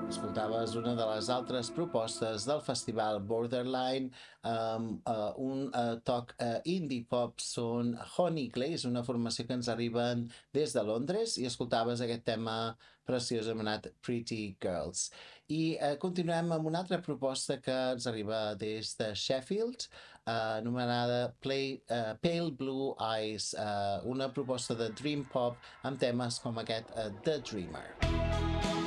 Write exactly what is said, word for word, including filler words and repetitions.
Escoltaves una de les altres propostes del festival Borderline amb uh, un uh, toc uh, indie pop. Són Honey Glaze, una formació que ens arriben des de Londres, i escoltaves aquest tema preciós anomenat Pretty Girls. I uh, continuem amb una altra proposta que ens arriba des de Sheffield, uh, anomenada Play, uh, Pale Blue Eyes, uh, una proposta de dream pop amb temes com aquest uh, The Dreamer.